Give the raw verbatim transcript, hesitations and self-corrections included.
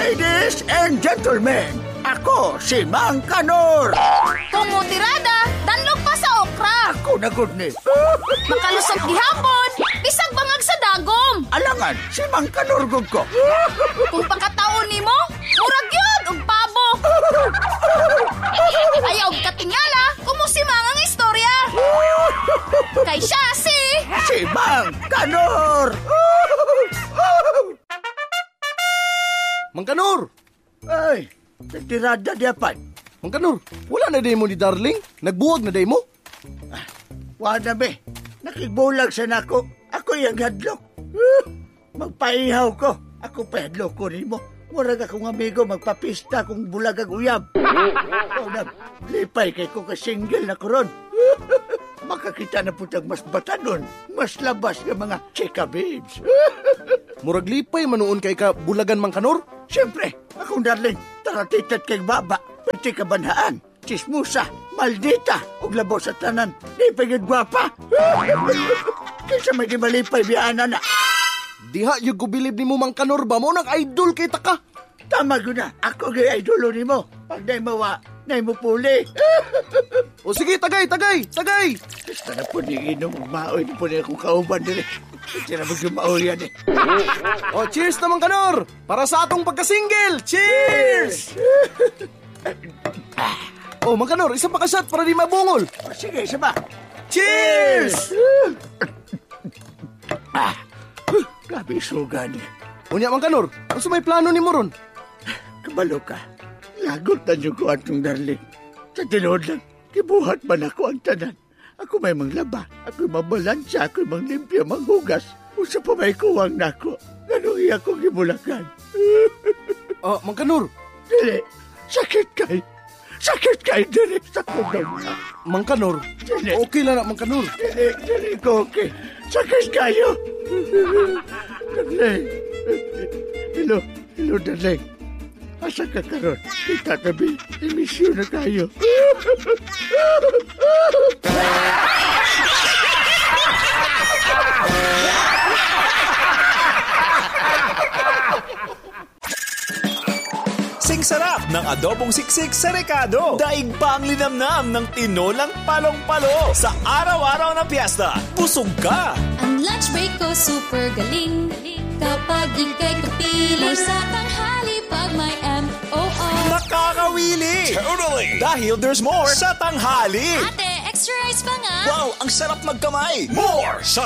Ladies and gentlemen, ako si Mang Kanor. Kumutirada, danlog pa sa okra. Ako na good ni. Makalusog gihapon, bisag bangag sa dagom. Alangan, si Mang Kanor gud ko. Kung pagkataon nimo, murag yun og pabo. Ayaw og katingala, kumusimang ang istorya. Kay siya si... Si Mang Kanor. Mang Kanor! Ay, nagtirada di apan. Mang Kanor, wala na day mo ni Darling? Nagbuwag na day mo? Wala be, nakigbulag sa nako. Ako yung hadlok. Magpaihaw ko. Ako pa hadlok ko nimo. Murag akong amigo magpapista kung bulag ang uyab. Wala, lipay kay ko ka-single na koron. Makakita na putang mas batanon, mas labas ng mga chika babes. Murag lipay manuon kay ka bulagan, Mang Kanor? Siyempre, akong darling, taratitat kay baba, pati kabanhaan, chismusa, maldita, ug labaw sa tanan, di pagid gwapa. Kaysa may di malipay biyana na. Diha yung gubilib ni mo, Mang Kanor ba mo? Nag-idol kay taka. Tama ko na, ako gay idolo ni mo. Pag na'y mawa, na'y mo puli. O sige, tagay, tagay, tagay! Basta na po ni inom, maoy na po na akong kauban din eh. Hindi na mag-maoy yan eh. O cheers na, Mang Kanor! Para sa atong pagka-single! Cheers! O, Mang Kanor, isa pa ka-shot para di mabungol. O sige, isa ba? Cheers! Ah, grabe sugan eh. Unya, Mang Kanor, ano sa may plano ni mo ron? Kabalo ka. Lagot na niyo ko atong darling. Sa tinood lang, kibuhat man ako ang tanan. Ako may manglaba, ako mabalansya, ako manglimpya, manghugas. Usa pa may kuwang nako. Ganun iya kong gibulakan. Ah, Mang Kanor. Dili, sakit kay. Sakit kay, dili, sa kugaw na. Mang Kanor, Dili. okay lang na, Mang Kanor. Dili, dili ko, okay. Sakit kayo. Darling. Hello, hello, darling. Asa ka karon? Kita tabi, emisyon na tayo. Sing sarap ng adobong siksik sa rekado. Daig pa ang linamnam ng tinolang palong-palo. Sa araw-araw na piyesta, busog ka. Ang lunch break ko super galing. Kapag ikay kapili sa tanghali pag may M O O. Nakakawili! Totally! Dahil there's more sa tanghali. Ate, extra rice pa nga. Wow, ang sarap magkamay. More sa